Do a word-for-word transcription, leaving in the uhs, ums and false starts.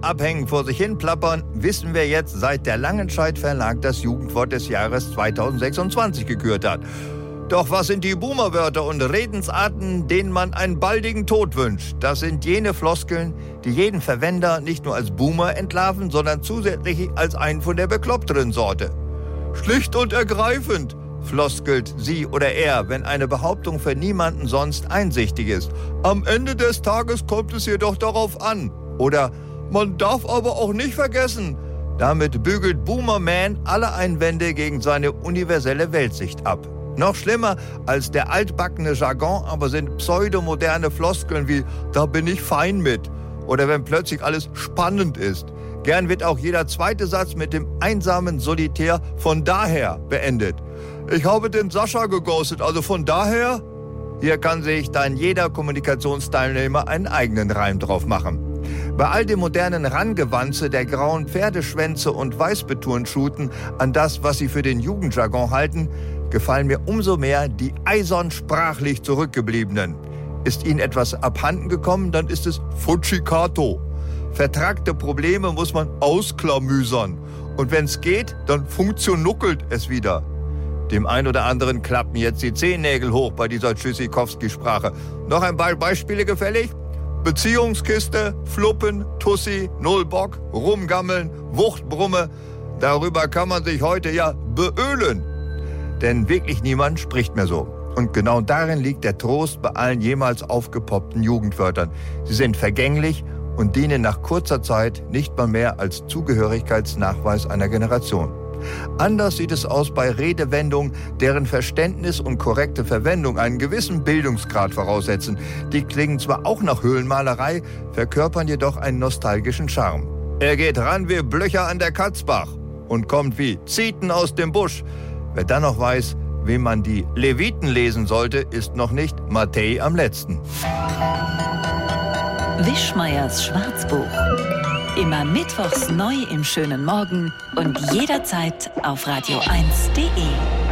abhängen, vor sich hin plappern, wissen wir jetzt, seit der Langenscheidt Verlag das Jugendwort des Jahres zweitausendsechsundzwanzig gekürt hat. Doch was sind die Boomerwörter und Redensarten, denen man einen baldigen Tod wünscht? Das sind jene Floskeln, die jeden Verwender nicht nur als Boomer entlarven, sondern zusätzlich als einen von der bekloppteren Sorte. Schlicht und ergreifend floskelt sie oder er, wenn eine Behauptung für niemanden sonst einsichtig ist. Am Ende des Tages kommt es jedoch darauf an. Oder man darf aber auch nicht vergessen. Damit bügelt Boomerman alle Einwände gegen seine universelle Weltsicht ab. Noch schlimmer als der altbackene Jargon aber sind pseudomoderne Floskeln wie „da bin ich fein mit" oder wenn plötzlich alles spannend ist. Gern wird auch jeder zweite Satz mit dem einsamen Solitär „von daher" beendet. Ich habe den Sascha geghostet, also von daher? Hier kann sich dann jeder Kommunikationsteilnehmer einen eigenen Reim drauf machen. Bei all dem modernen Rangewanze der grauen Pferdeschwänze und Weißbetonschuten an das, was sie für den Jugendjargon halten, gefallen mir umso mehr die eisern sprachlich Zurückgebliebenen. Ist ihnen etwas abhanden gekommen, dann ist es Fuzikato. Vertragte Probleme muss man ausklamüsern. Und wenn's geht, dann funktionuckelt es wieder. Dem einen oder anderen klappen jetzt die Zehennägel hoch bei dieser Tschüssikowski-Sprache. Noch ein paar Beispiele gefällig? Beziehungskiste, Fluppen, Tussi, Nullbock, Rumgammeln, Wuchtbrumme. Darüber kann man sich heute ja beölen. Denn wirklich niemand spricht mehr so. Und genau darin liegt der Trost bei allen jemals aufgepoppten Jugendwörtern. Sie sind vergänglich und dienen nach kurzer Zeit nicht mal mehr als Zugehörigkeitsnachweis einer Generation. Anders sieht es aus bei Redewendungen, deren Verständnis und korrekte Verwendung einen gewissen Bildungsgrad voraussetzen. Die klingen zwar auch nach Höhlenmalerei, verkörpern jedoch einen nostalgischen Charme. Er geht ran wie Blöcher an der Katzbach und kommt wie Zieten aus dem Busch. Wer dann noch weiß, wem man die Leviten lesen sollte, ist noch nicht Matthäi am letzten. Wischmeiers Schwarzbuch. Immer mittwochs neu im schönen Morgen und jederzeit auf radio eins punkt de.